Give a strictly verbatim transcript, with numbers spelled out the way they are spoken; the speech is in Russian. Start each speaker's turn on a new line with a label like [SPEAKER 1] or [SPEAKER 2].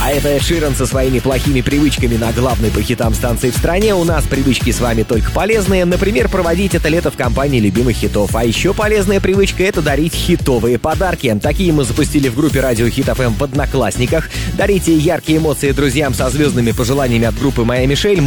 [SPEAKER 1] А это Эд Ширан со своими плохими привычками на главной по хитам станции в стране. У нас привычки с вами только полезные. Например, проводить это лето в компании любимых хитов. А еще полезная привычка — это дарить хитовые подарки. Такие мы запустили в группе Радио Хит эф эм в Одноклассниках. Дарите яркие эмоции друзьям со звездными пожеланиями от группы «Моя Мишель».